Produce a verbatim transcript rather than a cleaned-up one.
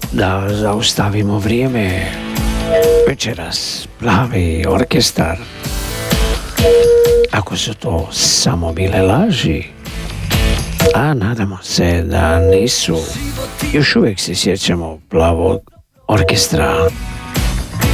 da zaustavimo vrijeme. Večeras Plavi orkestar. Ako su to samo bile laži, a nadamo se da nisu, još uvijek se sjećamo Plavog orkestra.